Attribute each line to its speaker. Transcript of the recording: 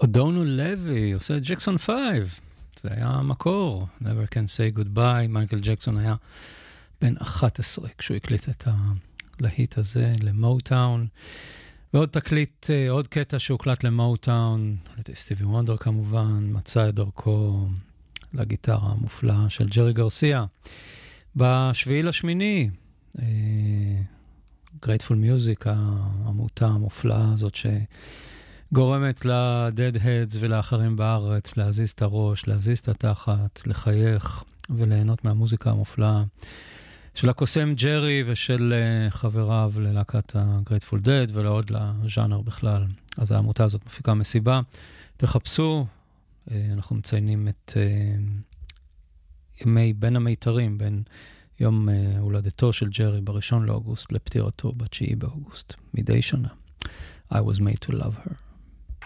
Speaker 1: אודונו לוי עושה את ג'קסון 5, זה היה המקור, Never Can Say Goodbye. מייקל ג'קסון היה בן 11 כשהוא הקליט את הלהיט הזה למוטאון, ועוד תקליט, עוד קטע שהוקלט למוטאון, סטיבי וונדר כמובן, מצא את דרכו לגיטרה המופלאה של ג'רי גרסיה. בשביעי לשמיני, Grateful Music, העמותה המופלאה הזאת שגורמת ל-Deadheads ולאחרים בארץ להזיז את הראש, להזיז את התחת, לחייך וליהנות מהמוזיקה המופלאה של הקוסם ג'רי ושל חבריו ללהקת ה-Grateful Dead ולעוד לז'אנר בכלל. אז העמותה הזאת מפיקה מסיבה, תחפשו, אנחנו מציינים את ימי בין המיתרים, בין יום הולדתו של ג'רי ב1 לאוגוסט לפטירתו ב9 באוגוסט, מדי שנה. I was made to love her.